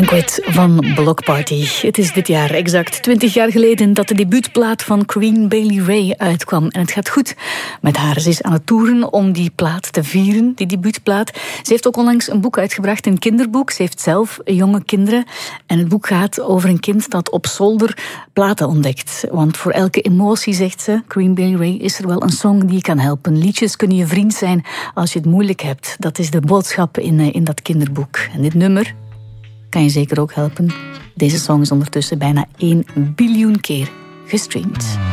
Banquet van Bloc Party. Het is dit jaar exact 20 jaar geleden dat de debuutplaat van Corinne Bailey Rae uitkwam. En het gaat goed met haar. Ze is aan het toeren om die plaat te vieren, die debuutplaat. Ze heeft ook onlangs een boek uitgebracht, een kinderboek. Ze heeft zelf jonge kinderen. En het boek gaat over een kind dat op zolder platen ontdekt. Want voor elke emotie, zegt ze, Corinne Bailey Rae, is er wel een song die je kan helpen. Liedjes kunnen je vriend zijn als je het moeilijk hebt. Dat is de boodschap in dat kinderboek. En dit nummer kan je zeker ook helpen. Deze song is ondertussen bijna 1 biljoen keer gestreamd.